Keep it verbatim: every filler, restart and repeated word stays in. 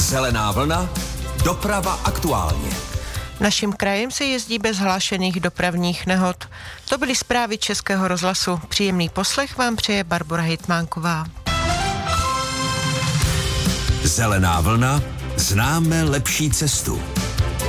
Zelená vlna, doprava aktuálně. Naším krajem se jezdí bez hlášených dopravních nehod. To byly zprávy Českého rozhlasu. Příjemný poslech vám přeje Barbora Hejtmánková. Zelená vlna, známe lepší cestu.